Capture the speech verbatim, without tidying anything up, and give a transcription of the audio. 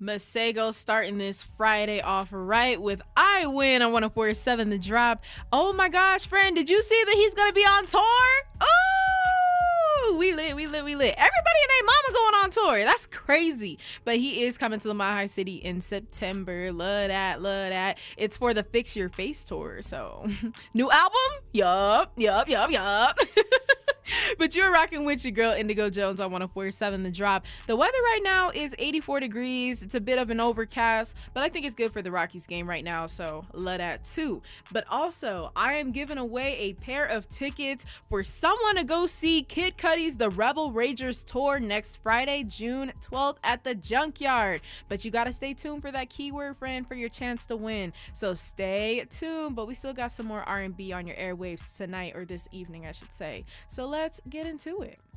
Masego starting this Friday off right with I Win on one oh four point seven The Drop. Oh my gosh, friend, did you see that he's going to be on tour? Oh, we lit, we lit, we lit. Everybody and their mama going on tour. That's crazy. But he is coming to the Mile High City in September. Love that, love that. It's for the Fix Your Face tour. So, new album? Yup, yup, yup, yup. But you're rocking with your girl Indigo Jones on one oh four point seven The Drop. The weather right now is eighty-four degrees. It's a bit of an overcast, but I think it's good for the Rockies game right now, so love that too. But also, I am giving away a pair of tickets for someone to go see Kid Cudi's The Rebel Ragers tour next Friday, June twelfth at the Junkyard. But you gotta stay tuned for that keyword, friend, for your chance to win. So stay tuned, but we still got some more R and B on your airwaves tonight, or this evening, I should say. So let's get into it.